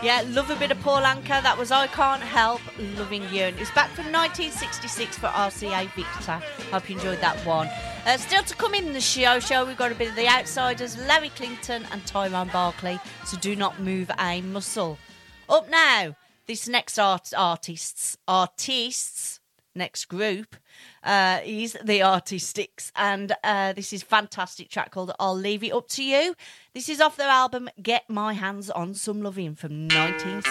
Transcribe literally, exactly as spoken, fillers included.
Yeah, love a bit of Paul Anka. That was I Can't Help Loving You. And it's back from nineteen sixty-six for R C A Victor. Hope you enjoyed that one. Uh, still to come in the show, show, we've got a bit of The Outsiders, Larry Clinton and Tyrone Barkley. So do not move a muscle. Up now, this next art artists, artists, next group uh, is The Artistics. And uh, this is a fantastic track called I'll Leave It Up to You. This is off their album Get My Hands on Some Lovin' from nineteen sixty-six.